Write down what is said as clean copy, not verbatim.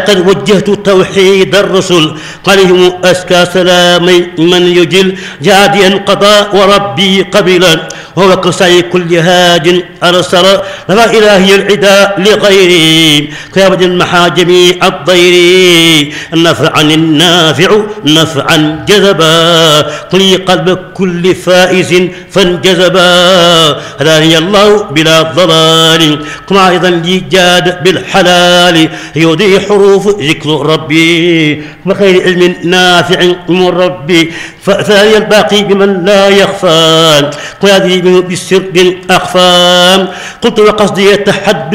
قد وجهت توحيد الرسل عليهم أزكى سلامي من يجل جاديا قضاء وربي قبلا وهو قصي كل هاج أرسل لا إله العداء لغيري كابد المحا جميع الضير نفعا النافع نفعا جذبا قل قلب كل فائز فانجذبا هداني الله بلا ضلال كما أيضا لي جاد بالحلال يودي حروف ذكر ربي وخير علم نافع من ربي فثاني الباقي بمن لا يخفى قيادي بالسر أخفى قلت وقصدي التحدث